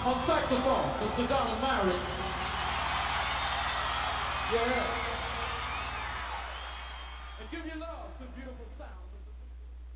On saxophone, Mr. Donald Myrick. Yeah. And give your love to the beautiful sound.